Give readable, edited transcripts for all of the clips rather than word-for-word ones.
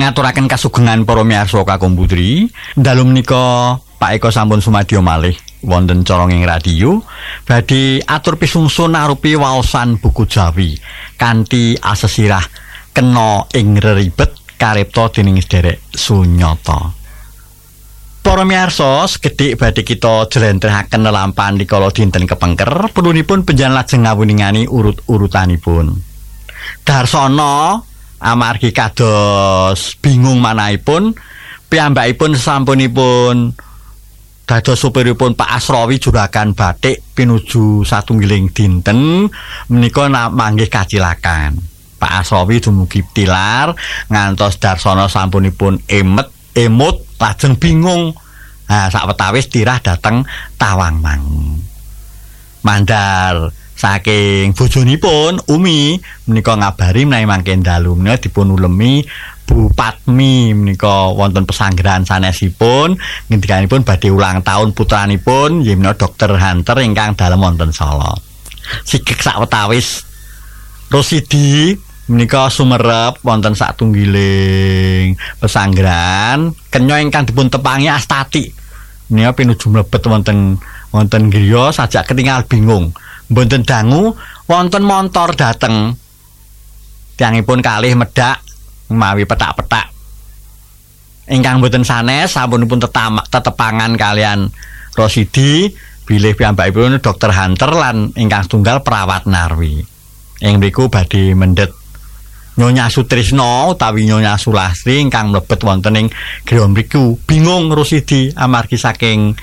ngaturaken kasugengan para miyarsa kakung putri, dalu menika Pak Eko sampun sumadya malih wonten coronging radio badhe atur pisungsun arupi waosan buku Jawi kanthi asesirah kena ing reribet karipta dening sedherek Sunyata. Para miyarsa, sekedhik badhe kita jlentrehaken lelampahan rikala dinten kepengker, pulunipun panjenengan lajeng ngawuningani urut-urutanipun. Darsana amargi kados bingung manahipun, piyambakipun sasampunipun dados supiripun Pak Asrawi juragan batik pinuju satunggiling dinten menika manggih kacilakan. Pak Asrawi dumugi tilar ngantos Darsana sampunipun emut lajeng bingung. Nah, sawetawis tirah dateng Tawangmangu. Mandhar saking bojonipun Umi menika ngabari menawi mangke dalu menika dipun ulemi Bu Patmi menika wonten pesanggrahan sanesipun ngendikanipun badhe ulang tahun putranipun nggih menika Dr. Hunter ingkang dalem wonten Solo. Sigek sawetawis Rosidi menika sumerep wonten satunggiling pesanggrahan kenya ingkang dipun tepangi Astati. Menika pinuju mlebet wonten griya sajak ketingal bingung. Mboten dangu wonten montor dateng. Tiyangipun kalih medhak mawi petak-petak. Ingkang mboten sanes sampunipun tetepangan kalian Rosidi bilih piyambakipun Dr. Hunter lan ingkang setunggal perawat Narwi. Ing mriku badhe mendhet Nyonya Sutrisno utawi Nyonya Sulastri ingkang mlebet wonten ing griya mriku. Bingung Rosidi amargi saking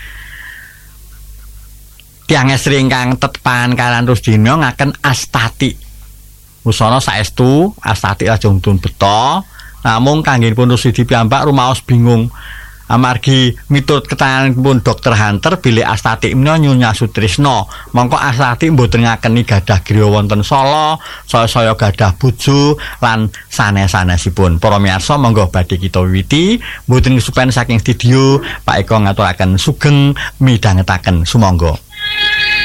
tiyang estri ingkang tetepangan kalian Rusdina ngaken Astati. Wusana saestu Astati lajeng dipun beta, namung kanggenipun Rosidi piyambak rumaos bingung amargi miturut keteranganipun Dr. Hunter bilih Astati menika Nyonya Sutrisno. Mongko Astati mboten ngakeni gadah griya wonten Solo, saya gadah bojo lan sanes-sanesipun. Para miyarsa monggo badhe kita wiwiti mboten kesupen saking studio Pak Eko ngaturaken sugeng midhangetaken sumangga.